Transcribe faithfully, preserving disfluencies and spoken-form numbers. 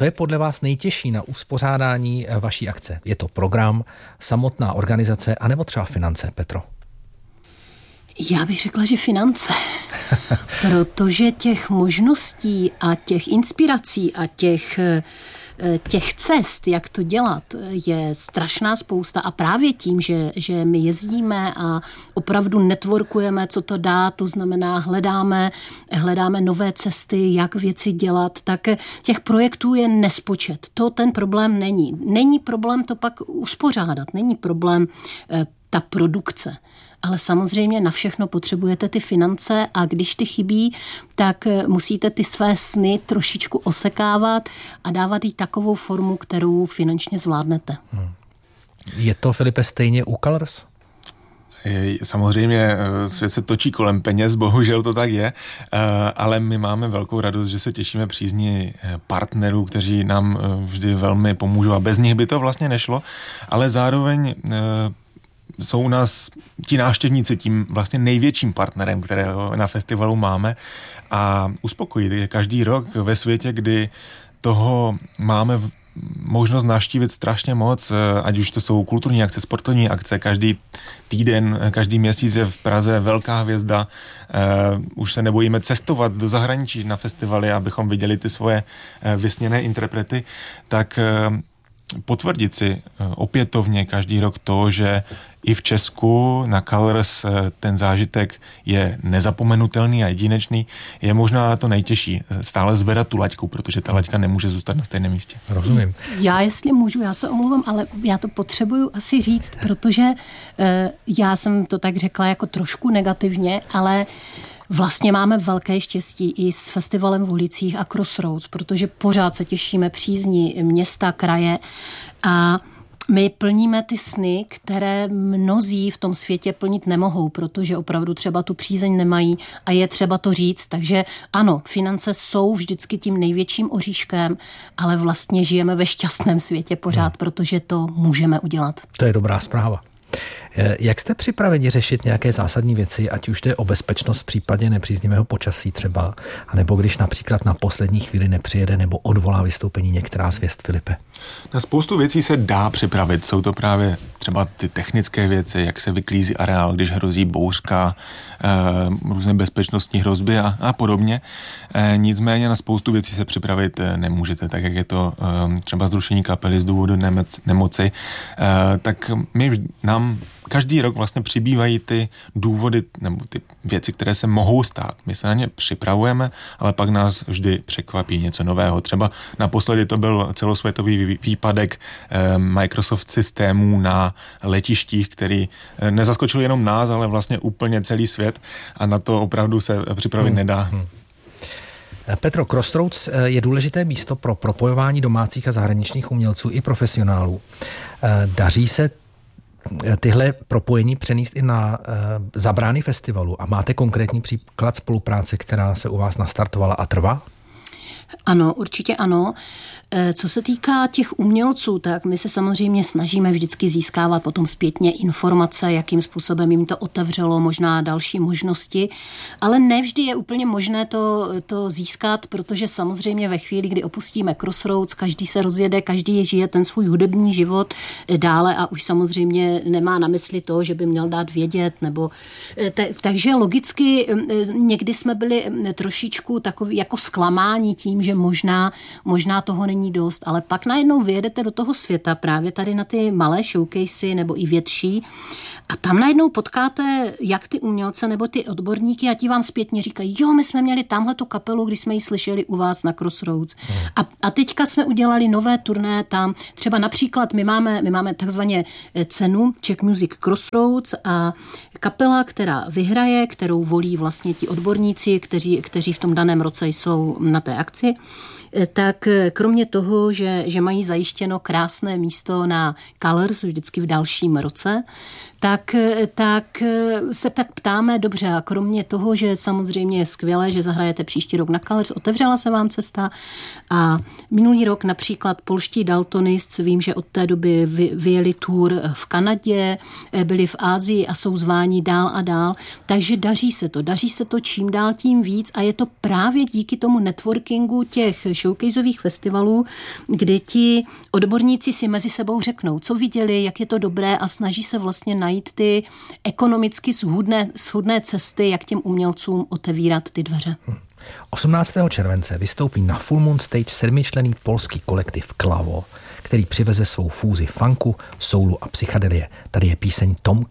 Co je podle vás nejtěžší na uspořádání vaší akce? Je to program, samotná organizace, anebo třeba finance, Petro? Já bych řekla, že finance, protože těch možností a těch inspirací a těch, těch cest, jak to dělat, je strašná spousta a právě tím, že, že my jezdíme a opravdu networkujeme, co to dá, to znamená hledáme, hledáme nové cesty, jak věci dělat, tak těch projektů je nespočet. To ten problém není. Není problém to pak uspořádat, není problém ta produkce. Ale samozřejmě na všechno potřebujete ty finance a když ty chybí, tak musíte ty své sny trošičku osekávat a dávat jí takovou formu, kterou finančně zvládnete. Hmm. Je to, Filipe, stejně u Colors? Samozřejmě svět se točí kolem peněz, bohužel to tak je, ale my máme velkou radost, že se těšíme přízni partnerů, kteří nám vždy velmi pomůžou a bez nich by to vlastně nešlo, ale zároveň jsou u nás ti návštěvníci tím vlastně největším partnerem, kterého na festivalu máme a uspokojit je každý rok ve světě, kdy toho máme možnost navštívit strašně moc, ať už to jsou kulturní akce, sportovní akce, každý týden, každý měsíc je v Praze velká hvězda, uh, už se nebojíme cestovat do zahraničí na festivaly, abychom viděli ty svoje uh, vysněné interprety, tak uh, potvrdit si opětovně každý rok to, že i v Česku na Colors ten zážitek je nezapomenutelný a jedinečný, je možná to nejtěžší. Stále zvedat tu laťku, protože ta laťka nemůže zůstat na stejném místě. Rozumím. Já jestli můžu, já se omlouvám, ale já to potřebuju asi říct, protože uh, já jsem to tak řekla jako trošku negativně, ale vlastně máme velké štěstí i s festivalem v ulicích a Crossroads, protože pořád se těšíme přízni města, kraje a my plníme ty sny, které mnozí v tom světě plnit nemohou, protože opravdu třeba tu přízeň nemají a je třeba to říct. Takže ano, finance jsou vždycky tím největším oříškem, ale vlastně žijeme ve šťastném světě pořád, hmm. protože to můžeme udělat. To je dobrá zpráva. Jak jste připraveni řešit nějaké zásadní věci, ať už jde o bezpečnost v případě nepříznivého počasí třeba, anebo když například na poslední chvíli nepřijede nebo odvolá vystoupení některá z hvězd, Filipe? Na spoustu věcí se dá připravit. Jsou to právě třeba ty technické věci, jak se vyklízí areál, když hrozí bouřka, e, různé bezpečnostní hrozby a, a podobně. E, nicméně na spoustu věcí se připravit nemůžete, tak jak je to e, třeba zrušení kapely z důvodu nemoc, nemoci, e, tak my nám každý rok vlastně přibývají ty důvody nebo ty věci, které se mohou stát. My se na ně připravujeme, ale pak nás vždy překvapí něco nového. Třeba naposledy to byl celosvětový výpadek eh, Microsoft systémů na letištích, který eh, nezaskočil jenom nás, ale vlastně úplně celý svět a na to opravdu se připravit hmm. nedá. Hmm. Petro, Crossroads je důležité místo pro propojování domácích a zahraničních umělců i profesionálů. Daří se tyhle propojení přenést i na uh, zabrány festivalu a máte konkrétní příklad spolupráce, která se u vás nastartovala a trvá? Ano, určitě ano. Co se týká těch umělců, tak my se samozřejmě snažíme vždycky získávat potom zpětně informace, jakým způsobem jim to otevřelo, možná další možnosti, ale nevždy je úplně možné to, to získat, protože samozřejmě ve chvíli, kdy opustíme Crossroads, každý se rozjede, každý žije ten svůj hudební život dále a už samozřejmě nemá na mysli to, že by měl dát vědět, nebo te, takže logicky někdy jsme byli trošičku takový jako zklamáni tím, že možná, možná toho není dost, ale pak najednou vyjedete do toho světa právě tady na ty malé showcasey nebo i větší a tam najednou potkáte jak ty umělce nebo ty odborníky a ti vám zpětně říkají, jo, my jsme měli tamhle tu kapelu, když jsme ji slyšeli u vás na Crossroads. Hmm. A, a teďka jsme udělali nové turné tam, třeba například my máme, my máme takzvaně cenu Czech Music Crossroads a kapela, která vyhraje, kterou volí vlastně ti odborníci, kteří, kteří v tom daném roce jsou na té akci, tak kromě toho, že, že mají zajištěno krásné místo na Colors vždycky v dalším roce, tak, tak se tak ptáme, dobře, a kromě toho, že samozřejmě je skvělé, že zahrajete příští rok na Colors, otevřela se vám cesta a minulý rok například polští Daltonists, vím, že od té doby vyjeli tour v Kanadě, byli v Asii a jsou zváni dál a dál, takže daří se to, daří se to čím dál tím víc a je to právě díky tomu networkingu těch showcaseových festivalů, kde ti odborníci si mezi sebou řeknou, co viděli, jak je to dobré a snaží se vlastně najít ty ekonomicky schůdné, schůdné cesty, jak těm umělcům otevírat ty dveře. osmnáctého července vystoupí na Full Moon Stage sedmičlenný polský kolektiv Klavo, který přiveze svou fúzi funku, soulu a psychadelie. Tady je píseň Tom